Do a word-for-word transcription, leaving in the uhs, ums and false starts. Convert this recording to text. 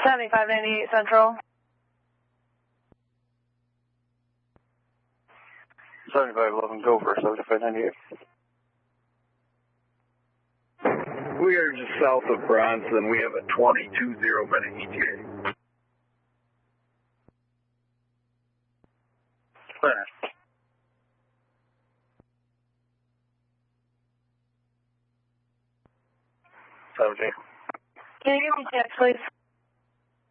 seventy-five ninety-eight Central. seventy-five eleven, go for seventy-five ninety-eight. We are just south of Bronson. We have a twenty-two zero minute E T A. Clear. seventy. Can you give me text, please?